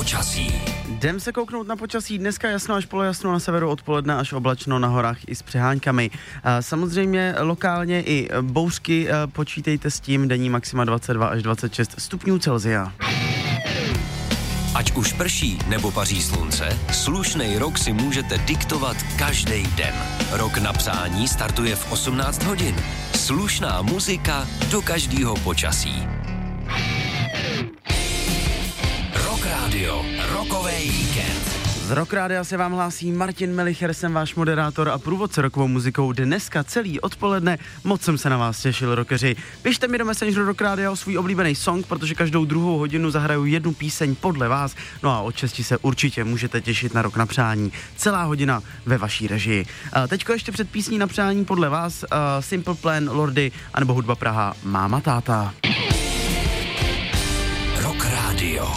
počasí. Jdem se kouknout na počasí. Dneska jasno až polojasno, na severu odpoledne až oblačno, na horách i s přeháňkami. Samozřejmě lokálně i bouřky, počítejte s tím, denní maxima 22 až 26 stupňů Celsia. Ať už prší nebo paří slunce, slušnej rok si můžete diktovat každý den. Rok na přání startuje v 18 hodin. Slušná muzika do každého počasí. Rock Radio, rokovej víkend. Z Rock Rádia se vám hlásí Martin Melicher, jsem váš moderátor a průvodce rokovou muzikou dneska celý odpoledne. Moc jsem se na vás těšil, rockeři. Pište mi do Messengeru Rock Rádia o svůj oblíbený song, protože každou druhou hodinu zahraju jednu píseň podle vás. No a od 6 se určitě můžete těšit na Rok na přání. Celá hodina ve vaší režii. Teďko ještě před písní na přání podle vás Simple Plan, Lordi anebo Hudba Praha Máma táta. Rock Radio.